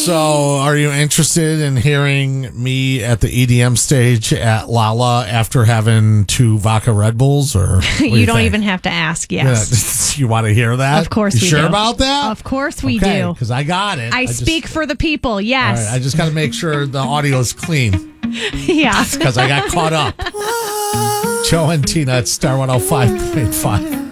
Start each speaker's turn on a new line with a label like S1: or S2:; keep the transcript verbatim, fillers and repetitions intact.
S1: So, are you interested in hearing me at the E D M stage at Lala after having two vodka Red Bulls? Or
S2: you,
S1: you
S2: don't
S1: think?
S2: even have to ask. Yes.
S1: Yeah. You want to hear that?
S2: Of course
S1: you
S2: we
S1: sure
S2: do.
S1: about that?
S2: Of course we
S1: okay,
S2: do.
S1: Because I got it.
S2: I,
S1: I
S2: speak
S1: just,
S2: for the people. Yes.
S1: All right, I just got to make sure the audio is clean.
S2: Yeah.
S1: Because I got caught up. Joe and Tina at Star one oh five point five.